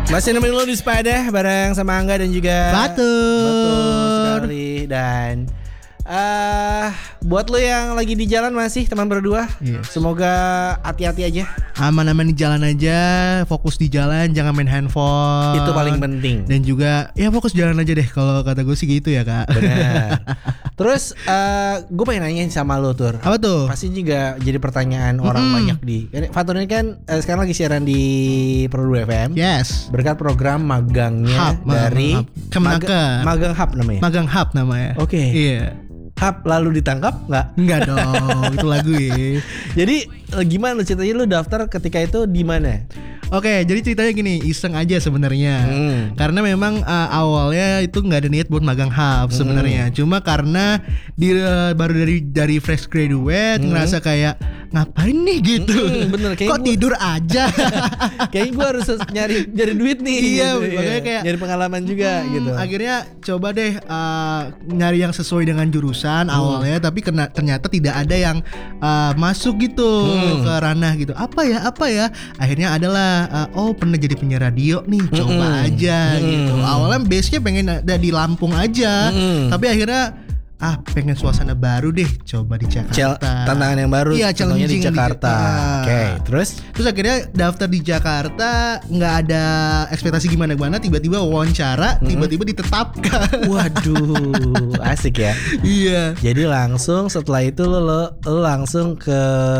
Masih nemenin lo di Sepeda bareng sama Angga dan juga Batur sekali. Dan buat lo yang lagi di jalan masih teman berdua, semoga hati-hati aja. Aman-aman di jalan aja, fokus di jalan, jangan main handphone. Itu paling penting. Dan juga ya fokus jalan aja deh, kalau kata gue sih gitu ya kak. Benar. Terus gue pengen nanya sama lo Tur. Apa tuh? Pasti juga jadi pertanyaan orang banyak di Fatur ini kan sekarang lagi siaran di Pro 2 FM. Yes. Berkat program magangnya dari Kemenaker. Magang Hub namanya. Magang Hub namanya. Oke. Iya. Hub lalu ditangkap nggak? Enggak dong, itu lagu ya. Jadi gimana ceritanya lu daftar ketika itu di mana? Oke, jadi ceritanya gini, iseng aja sebenarnya. Karena memang awalnya itu nggak ada niat buat magang hub sebenarnya. Cuma karena baru dari fresh graduate ngerasa kayak ngapain nih gitu. Bener, kok tidur aja. Kayaknya gue harus nyari duit nih. Iya, gitu, makanya kayak nyari pengalaman juga gitu. Akhirnya coba deh nyari yang sesuai dengan jurusan awalnya, tapi ternyata tidak ada yang masuk gitu ke ranah gitu. Apa ya? Akhirnya adalah pernah jadi penyiar radio nih, coba aja gitu. Awalnya base-nya pengen ada di Lampung aja, tapi akhirnya pengen suasana baru deh, coba di Jakarta. Tantangan yang baru. Iya, challenging di Jakarta. Oke, terus akhirnya daftar di Jakarta, nggak ada ekspektasi gimana, tiba-tiba wawancara, tiba-tiba ditetapkan. Waduh, asik ya. Iya. Jadi langsung setelah itu lo langsung ke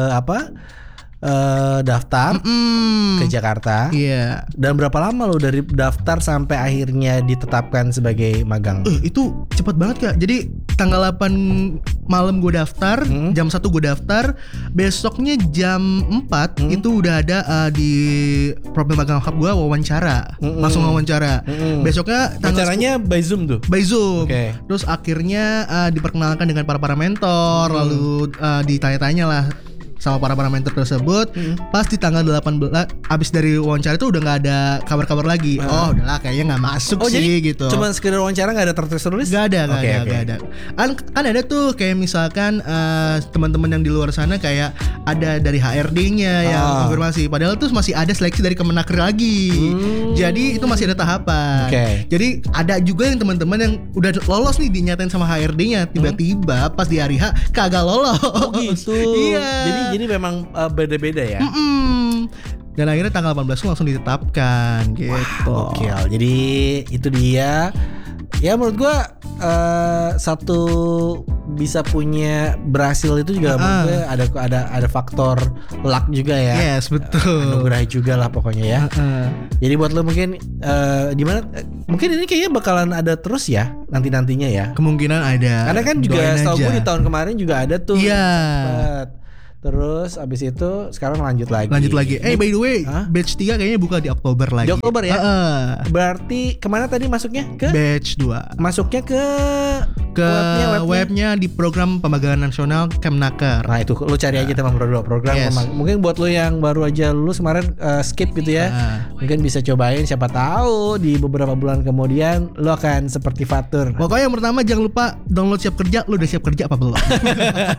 daftar ke Jakarta. Iya. Dan berapa lama lo dari daftar sampai akhirnya ditetapkan sebagai magang? Itu cepat banget kak. Jadi tanggal 8 malam gue daftar, jam 1 gue daftar, besoknya jam 4 itu udah ada di profil magang hub gue wawancara, langsung wawancara. Besoknya wawancaranya by Zoom tuh? By Zoom. Okay. Terus akhirnya diperkenalkan dengan para mentor, lalu ditanya-tanya lah sama para mentor tersebut. Pas di tanggal 18 abis dari wawancara itu udah gak ada kabar-kabar lagi. Udahlah kayaknya gak masuk sih jadi gitu. Cuma sekedar wawancara, gak ada tertulis? Gak ada. Kan ada tuh kayak misalkan teman-teman yang di luar sana kayak ada dari HRD-nya yang konfirmasi. Padahal tuh masih ada seleksi dari Kemenaker lagi. Jadi itu masih ada tahapan. Jadi ada juga yang teman-teman yang udah lolos nih dinyatain sama HRD-nya, tiba-tiba pas di hari H kagak lolos. Oh gitu. Iya. Jadi memang beda-beda ya. Dan akhirnya tanggal 18 langsung ditetapkan gitu. Wah, gokil. Jadi itu dia. Ya menurut gua satu bisa punya berhasil itu juga menurut gue ada faktor luck juga ya. Yes, betul. Anugerah juga lah pokoknya ya. Jadi buat lo mungkin gimana? Mungkin ini kayaknya bakalan ada terus ya nantinya ya. Kemungkinan ada. Karena kan juga setahu gue di tahun kemarin juga ada tuh. Iya. Terus abis itu sekarang lanjut lagi. By the way, batch 3 kayaknya buka di Oktober lagi. Di Oktober ya? Berarti kemana tadi masuknya? Ke batch 2. Masuknya ke webnya di program pemagangan nasional Kemenaker. Nah itu lo cari aja teman program. Mungkin buat lo yang baru aja lulus kemarin skip gitu ya, mungkin bisa cobain, siapa tahu di beberapa bulan kemudian lo akan seperti Fatur. Pokoknya yang pertama jangan lupa download Siap Kerja. Lo udah siap kerja apa belum?